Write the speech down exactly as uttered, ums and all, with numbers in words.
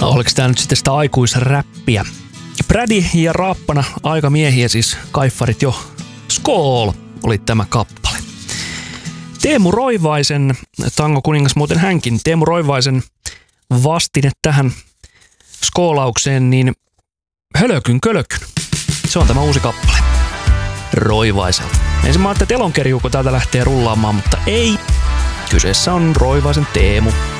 Oliko tää nyt sitten sitä aikuisräppiä? Brady ja Raappana aikamiehiä, siis kaiffarit jo. Skool oli tämä kappale. Teemu Roivaisen, Tango kuningas muuten hänkin, Teemu Roivaisen vastine tähän skoolaukseen, niin Hölökyn kölökyn. Se on tämä uusi kappale. Roivaiselta. Ensin mä ajattelin, että Elonkerjuuko täältä lähtee rullaamaan, mutta ei. Kyseessä on Roivaisen Teemu.